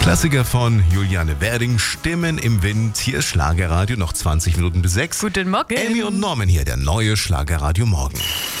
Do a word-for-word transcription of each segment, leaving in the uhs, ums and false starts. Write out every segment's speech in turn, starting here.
Klassiker von Juliane Werding, Stimmen im Wind. Hier ist Schlagerradio, noch zwanzig Minuten bis sechs. Guten Morgen. Amy und Norman hier, der neue Schlagerradio Morgen.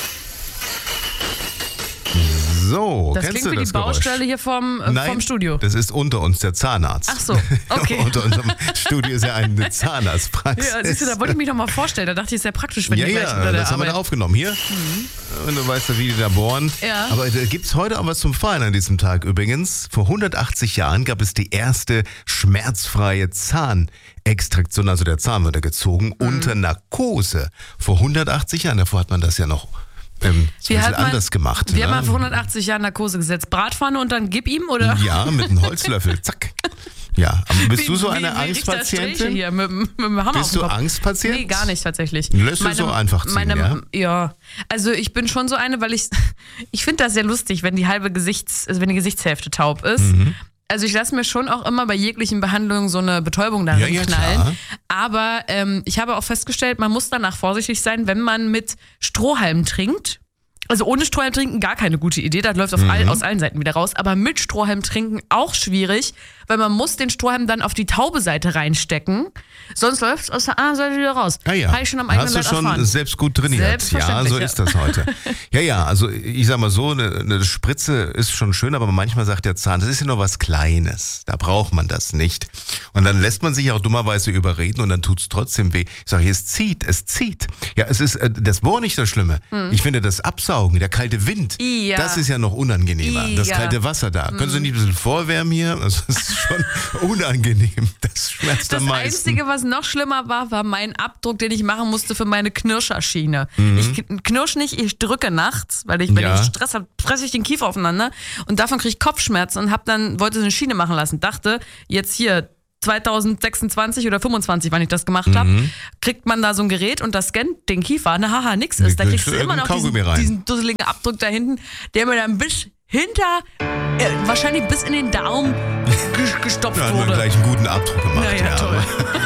So, das kennst klingt du wie das die Geräusch? Baustelle hier vom, äh, Nein, vom Studio. das ist unter uns der Zahnarzt. Ach so, okay. Unter unserem Studio ist ja eine Zahnarztpraxis. Ja, siehst du, da wollte ich mich noch mal vorstellen. Da dachte ich, ist ja praktisch, wenn Ja, die ja, gleich unter der das haben wir Arbeit. da aufgenommen. Hier, mhm. Und du weißt ja, wie die da bohren. Ja. Aber da gibt es heute auch was zum Feiern an diesem Tag übrigens. Vor hundertachtzig Jahren gab es die erste schmerzfreie Zahnextraktion, also der Zahn wurde gezogen, mhm. unter Narkose. Vor hundertachtzig Jahren, davor hat man das ja noch ähm, so ein bisschen man, anders gemacht. Wir ne? haben vor hundertachtzig Jahren Narkose gesetzt. Bratpfanne und dann gib ihm, oder? Ja, mit einem Holzlöffel, zack. Ja, aber bist Wie- du so wie- eine wie Richter Sträche Angstpatientin? hier mit, mit dem Hammer Bist auf dem du Kopf. Angstpatient? Nee, gar nicht tatsächlich. Lässt du so einfach ziehen, meine, ja? Ja, also ich bin schon so eine, weil ich, ich finde das sehr lustig, wenn die halbe Gesichts, also wenn die Gesichtshälfte taub ist. Mhm. Also ich lasse mir schon auch immer bei jeglichen Behandlungen so eine Betäubung darin Ja, ja, knallen. klar. Aber ähm, ich habe auch festgestellt, man muss danach vorsichtig sein, wenn man mit Strohhalm trinkt. Also ohne Strohhalm trinken gar keine gute Idee, das läuft auf Mhm. all, aus allen Seiten wieder raus. Aber mit Strohhalm trinken auch schwierig, weil man muss den Strohhalm dann auf die taube Seite reinstecken, sonst läuft es aus der anderen Seite wieder raus. Ah ja, Habe ich schon am eigenen hast du Leib schon erfahren. selbst gut trainiert. Ja, Selbstverständlich, so ja. ist das heute. Ja, ja, also ich sag mal so, eine, eine Spritze ist schon schön, aber manchmal sagt der Zahn, das ist ja nur was Kleines, da braucht man das nicht. Und dann lässt man sich auch dummerweise überreden und dann tut's trotzdem weh. Ich sage, es zieht, es zieht. Ja, es ist äh, das Bohren nicht das Schlimme. Ich finde das Absaugen, der kalte Wind, Ja. das ist ja noch unangenehmer. Das Ja. kalte Wasser da. Können Sie nicht ein bisschen vorwärmen hier? Das ist schon unangenehm. Das schmerzt Das am meisten. Einzige, was noch schlimmer war, war mein Abdruck, den ich machen musste für meine Knirscherschiene. Ich knirsch nicht, ich drücke nachts, weil ich, wenn Ja. ich Stress habe, presse ich den Kiefer aufeinander und davon kriege ich Kopfschmerzen und hab dann, wollte eine Schiene machen lassen. Dachte, jetzt hier zweitausendsechsundzwanzig oder fünfundzwanzig, wann ich das gemacht habe, kriegt man da so ein Gerät und das scannt den Kiefer. Na haha, nix ist. Da kriegst du immer noch Kaugummi diesen, rein. diesen dusseligen Abdruck da hinten, der mir dann bis hinter, äh, wahrscheinlich bis in den Daumen ges- gestopft Da hat man wurde. gleich einen guten Abdruck gemacht. Na ja, toll. aber